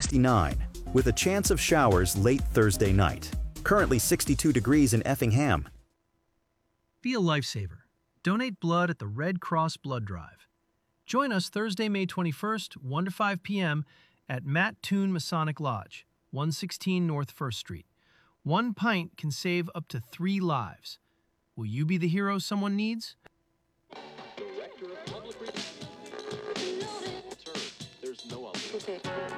69, with a chance of showers late Thursday night. Currently 62 degrees in Effingham. Be a lifesaver. Donate blood at the Red Cross Blood Drive. Join us Thursday, May 21st, 1 to 5 p.m. at Matt Toon Masonic Lodge, 116 North 1st Street. 1 pint can save up to 3 lives. Will you be the hero someone needs? Director of Public Relations. There's no other.